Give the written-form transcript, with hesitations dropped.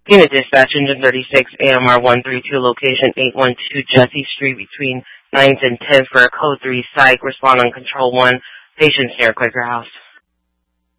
Unit Dispatch, Engine 36, AMR 132, location 812 Jesse Street between 9th and 10th for a Code 3 psych. Respond on Control 1, Patients near Quaker House.